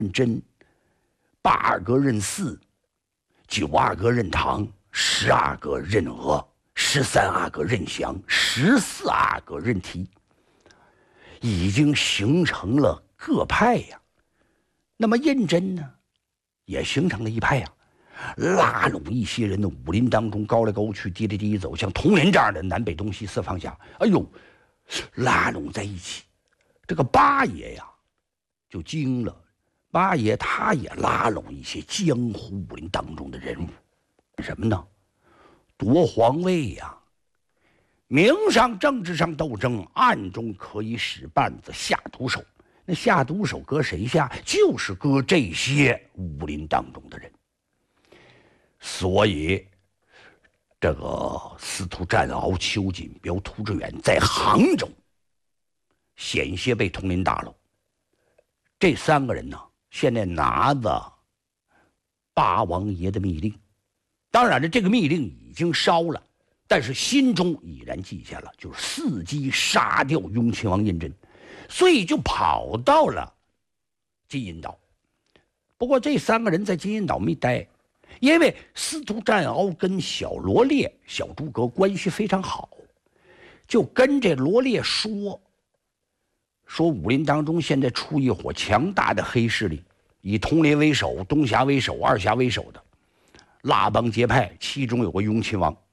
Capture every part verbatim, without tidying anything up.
真，八阿哥认巳，九阿哥认唐，十阿哥认娥，十三阿哥认祥，十四阿哥认提，已经形成了各派呀。那么胤禛呢，也形成了一派呀，拉拢一些人的武林当中，高来高去，低来低走，像统领这样的南北东西四方辖，哎呦，拉拢在一起。这个八爷呀，就精了。八爷他也拉拢一些江湖武林当中的人物，什么呢？夺皇位呀，明上政治上斗争，暗中可以使绊子下毒手。那下毒手搁谁下？就是搁这些武林当中的人。所以，这个司徒战鳌、邱锦标、涂志远在杭州险些被统领打了。这三个人呢，现在拿着八王爷的密令，当然了，这个密令已经烧了，但是心中已然记下了，就是伺机杀掉雍亲王胤禛，所以就跑到了金银岛。不过这三个人在金银岛没待，因为司徒战鳌跟小罗烈、小诸葛关系非常好，就跟这罗烈说说武林当中现在出一伙强大的黑势力，以统领为首，东峡为首，二峡为首的拉帮结派，其中有个雍亲王。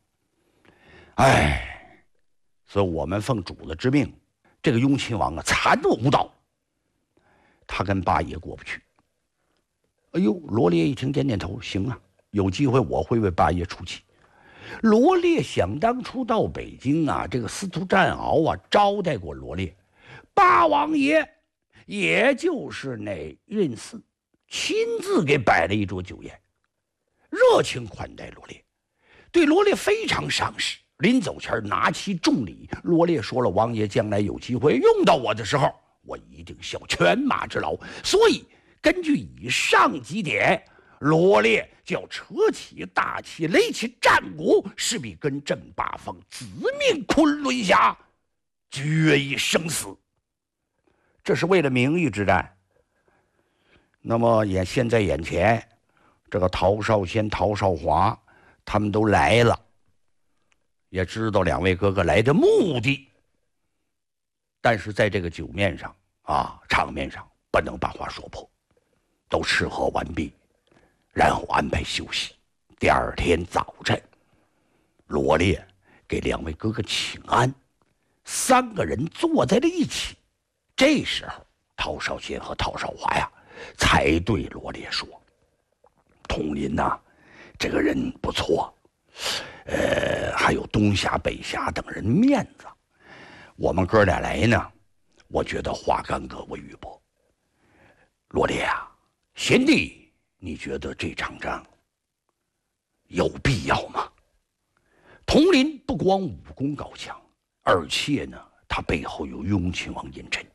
哎，所以我们奉主子之命，这个雍亲王啊残恶无道，他跟八爷过不去。哎呦，罗烈一听点点头，行啊，有机会我会为八爷出气。罗烈想当初到北京啊，这个司徒战鳌啊招待过罗烈，八王爷也就是那任巳亲自给摆了一桌酒宴，热情款待罗烈，对罗烈非常赏识。临走前拿起重礼，罗烈说了，王爷将来有机会用到我的时候，我一定效犬马之劳。所以根据以上几点，罗烈就要扯起大旗，擂起战鼓，势必跟镇八方子命昆仑峡决一生死。这是为了名誉之战。那么也现在眼前，这个陶少先、陶少华他们都来了，也知道两位哥哥来的目的，但是在这个酒面上啊，场面上不能把话说破，都吃喝完毕，然后安排休息。第二天早晨，罗烈给两位哥哥请安，三个人坐在了一起。这时候，陶少先和陶少华呀，才对罗烈说：“统领呐、啊，这个人不错，呃，还有东峡、北峡等人面子。我们哥俩来呢，我觉得化干戈为玉帛。罗烈啊，贤弟，你觉得这场仗有必要吗？统领不光武功高强，而且呢，他背后有雍亲王胤禛。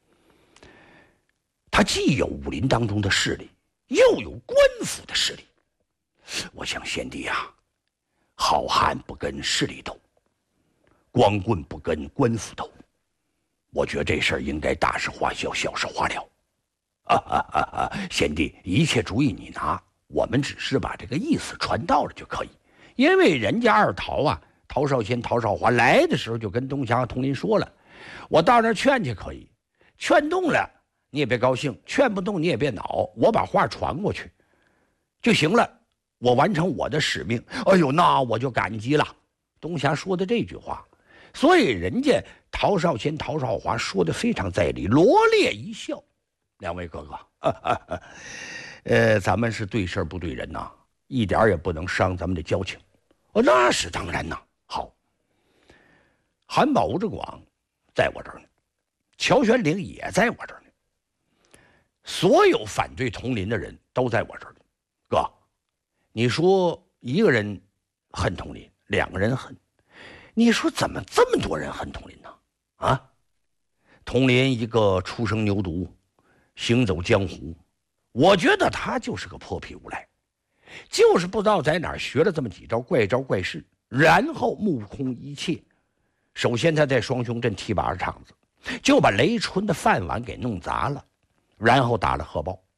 他既有武林当中的势力，又有官府的势力。我想贤弟啊，好汉不跟势力斗，光棍不跟官府斗。我觉得这事儿应该大事化小，小事化了。啊啊啊啊！贤弟，一切主意你拿，我们只是把这个意思传到了就可以。因为人家二陶啊，陶少先、陶少华来的时候就跟东峡统领说了，我到那儿劝去可以，劝动了你也别高兴，劝不动你也别恼，我把话传过去就行了，我完成我的使命。哎呦，那我就感激了。东峡说的这句话，所以人家陶少先、陶少华说的非常在理。罗烈一笑，两位哥哥，啊啊啊、呃，咱们是对事不对人呐、啊，一点也不能伤咱们的交情。哦，那是当然呐。好，韩宝、吴志广在我这儿呢，乔玄龄也在我这儿呢。所有反对统领的人都在我这儿呢。哥，你说一个人恨统领，两个人恨，你说怎么这么多人恨统领呢？啊，统领一个初生牛犊，行走江湖，我觉得他就是个破屁无赖，就是不知道在哪儿学了这么几招怪招怪事，然后目空一切。首先他在双雄镇踢靶场子，就把雷春的饭碗给弄砸了，然后打了贺报，